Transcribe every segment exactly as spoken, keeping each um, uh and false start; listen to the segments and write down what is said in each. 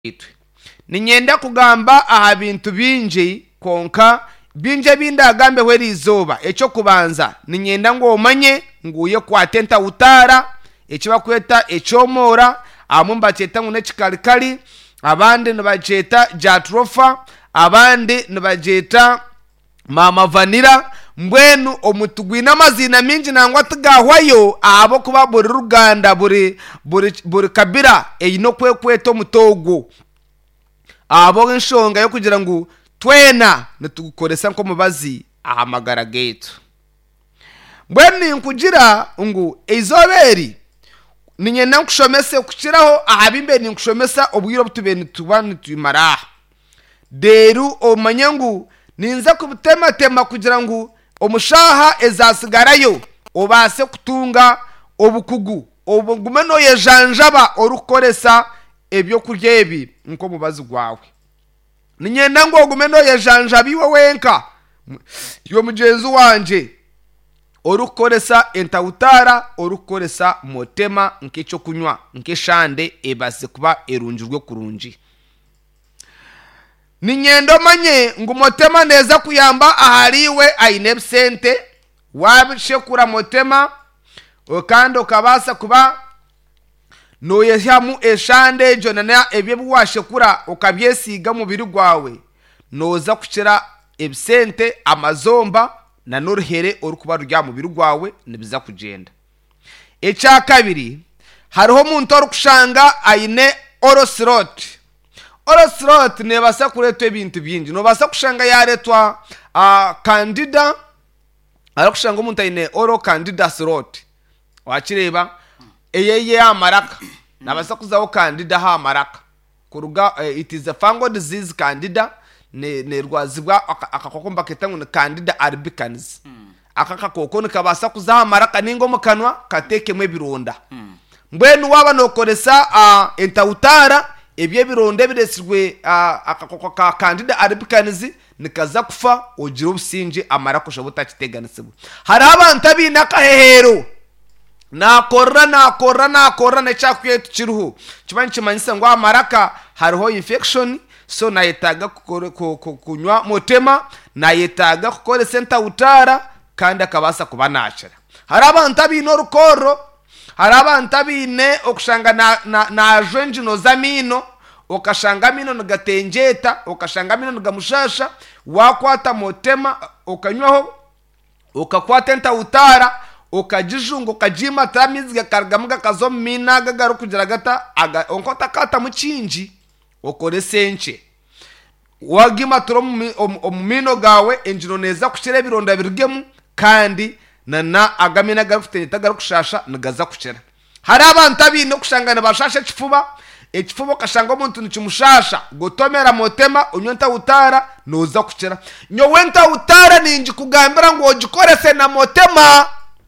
itwe ninyenda kugamba aha bintu binji konka binje bindagambe hweri izoba echo kubanza ninyenda ngo omanye nguye kwatenta utara echo bakweta echomora amumba cheta ngune chikalikali abandi nibacheta jatrofa abandi nibacheta mama vanira mbwenu omutugwina amazina minji nangwa tugahwayo abo kuba buri ruganda buri buri buri kabira eyino kwekweto mutogo abo nshonga yo kugira ngo twena nitugukoresa nko mubazi ahamagara geto mbwenu nkugira ngo izoberi ninye nankushomese kukiraho ahabimbe ninkushomesa obwiro butubeni tubani tuyimara deru omanyangu ninza kubutema tema kugira ngo omushaha ezasigarayo obase kutunga obukugu obugumeno yejanjaba orukoresa ebyo kurya ebi nko mubazi gwawe ninyenda ngo ogumeno yejanjabiwe wenka yo mugenzi wanje orukoresa entawutara orukoresa motema nkecho kunywa nkeshande ebase kuba erunjirwe kurunji ninyendo manye ngumotema neza kuyamba ahariwe ainebsente wabishekura motema okando kabasa kuba no yeshamu eshande jonana ebye bwashekura okabyesiga mu biri gwawe noza kucira ebsente amazomba na noruhere orukuba rya mu biri gwawe nibiza kugenda echa kabiri hariho muntu orukushanga aine oroslot oroslot nebasa kuretwa ebintu byingi no basa kushanga yaretwa a uh, candida arakushanga umuntu aine oro candida slot wakireba eyeye amaraka nabasa kuzaho candida ha amaraka kuruga uh, it is a fungal disease candida ne ne rwazibwa akakokomba ketangu ne candida albicans mm. akaka kokoni kabasa kuzaho amaraka ningo mukanwa katekemwe bironda mm. mbwenu waba nokoresa uh, entawutara ebye bironde biresirwe uh, akakoko ka candida albicans nikaza kufa ogira obusinje amarako shobota kiteganisibwa hari abantu abina kahehero nakorra nakorra nakorra nechakuyetu kiruhu kibanyi kimanyisa ngo amaraka hariho infection so nayetaga kunywa motema nayetaga kukore center utara kandi akabasa kuba nachara hari abantu abino rukoro hari abantu abine okushanga na na, na jwenji no zamino okashanga mino ngatenjeta okashanga mino ngamushasha wakwata motema okanywaho okakwata enta utara okajijungo kajima tamizi gakargamuga kazomina gagaru kugira gata onkota kata mucinji okore senche wagima turo omumino gawe enjino neza kushire bironda birgemu kandi nana agamina garufite tagaru kushasha nagaza kushira hari abantu abine kushangana bashasha kifuba ekifuba kashanga omuntu nikimushasha gotomera motema unyonta utara noza kushira nyo wenta utara ninji kugambira ngo ogikorese na motema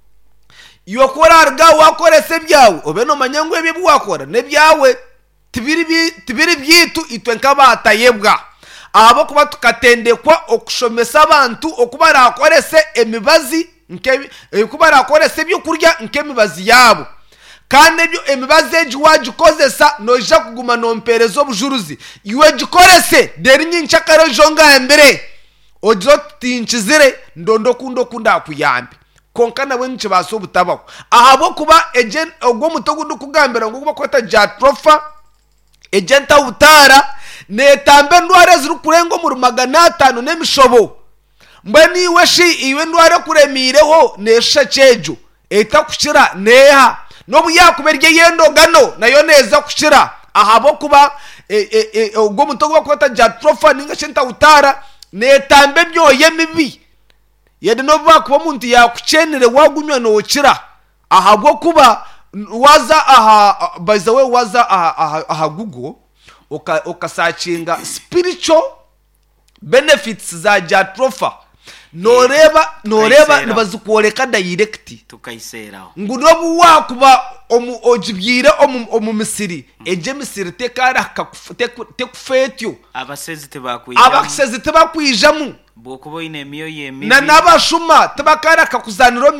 yokora arga wakorese byawe obeno manyango ebye bwakora ne byawe tibiri tibiri byitu itwenka batayebwa abo kuba tukatendekwa okushomesa abantu okuba rakorese emibazi nke kuba rakorese byo kurya nke mibazi yabo kandi byo emibazi eji wagikozesa noja kuguma nomperezo obujuruzi iwe gikorese deri nyinchakaro jonga embere ojo tinchizire ndondo kundo kunda kuyambi konkana wenche baso butabaho ahabo kuba ejen ogwo mutogundo kugambira ngo kuba kweta jatrofa ejenta utara netambe ndware ziri kurengo mu magana atanu nemishobo mbani weshi iwe ndware kuremireho nesha cejo eta kushira neha no buyakuberye yendo gano nayo neza kushira ahabo kuba ogwo mutogo kweta jatrofa ninga shenta utara netambe byoye mibi yede no bakuba muntu yakucenere wagunywa no okira ahabwo kuba waza aha by the way waza aha, aha Google oka okasacinga spiritual benefits za jatrofa noreba noreba nibazukoreka direct tukaiseraho ngunobu wakuba omu ojibyire omu omu Misiri eje Misiri tekara tekufetyo abasezi tebakwijamu abasezi tebakwijamu bokubo ine miyo yemi na nabashuma tabakara kakuzaniro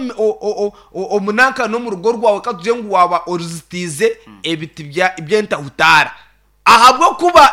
omunanka no mu rugo rwawe katuje ngo waba oruzitize ebiti bya ibyenta utara ahabwo kuba